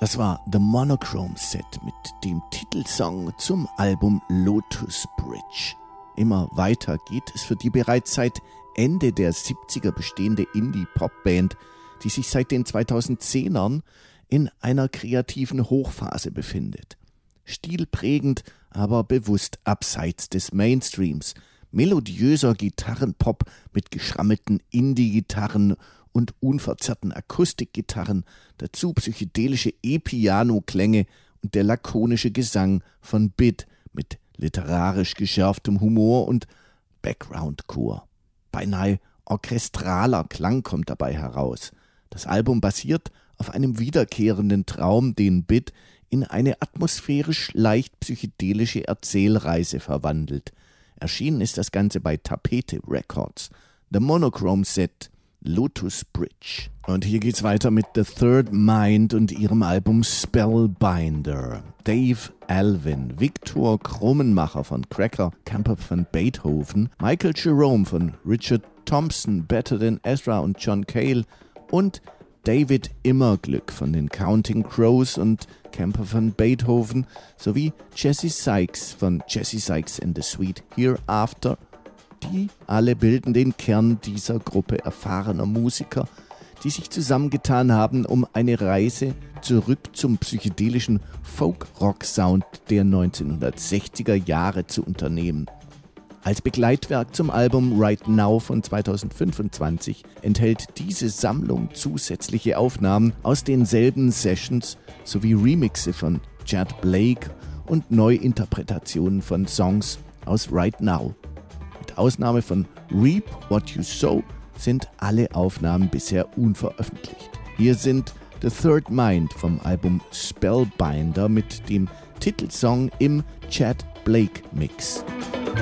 Das war The Monochrome Set mit dem Titelsong zum Album Lotus Bridge. Immer weiter geht es für die bereits seit Ende der 70er bestehende Indie-Pop-Band, die sich seit den 2010ern in einer kreativen Hochphase befindet. Stilprägend, aber bewusst abseits des Mainstreams. Melodiöser Gitarrenpop mit geschrammelten Indie-Gitarren und unverzerrten Akustikgitarren, dazu psychedelische E-Piano-Klänge und der lakonische Gesang von Bid mit literarisch geschärftem Humor und Background-Chor. Beinahe orchestraler Klang kommt dabei heraus. Das Album basiert auf einem wiederkehrenden Traum, den Bid in eine atmosphärisch leicht psychedelische Erzählreise verwandelt. Erschienen ist das Ganze bei Tapete Records. The Monochrome Set, Lotus Bridge. Und hier geht's weiter mit The Third Mind und ihrem Album Spellbinder. Dave Alvin, Viktor Krummenmacher von Cracker, Camper von Beethoven, Michael Jerome von Richard Thompson, Better Than Ezra und John Cale und David Immerglück von den Counting Crows und Camper von Beethoven sowie Jesse Sykes von Jesse Sykes and the Sweet Hereafter. Die alle bilden den Kern dieser Gruppe erfahrener Musiker, die sich zusammengetan haben, um eine Reise zurück zum psychedelischen Folk-Rock-Sound der 1960er Jahre zu unternehmen. Als Begleitwerk zum Album Right Now von 2025 enthält diese Sammlung zusätzliche Aufnahmen aus denselben Sessions sowie Remixe von Chad Blake und Neuinterpretationen von Songs aus Right Now. Mit Ausnahme von Reap What You Sow sind alle Aufnahmen bisher unveröffentlicht. Hier sind The Third Mind vom Album Spellbinder mit dem Titelsong im Chad Blake Mix.